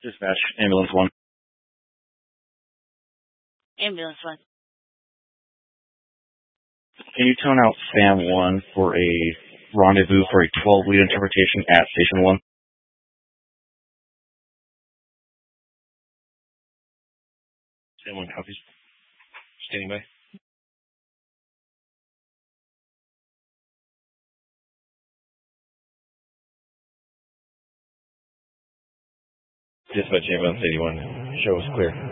Dispatch, ambulance 1. Ambulance 1. Can you tone out Sam 1 for a rendezvous for a 12-lead interpretation at Station 1? Sam 1 copies. Standing by. Dispatch, ambulance 81. Show is clear.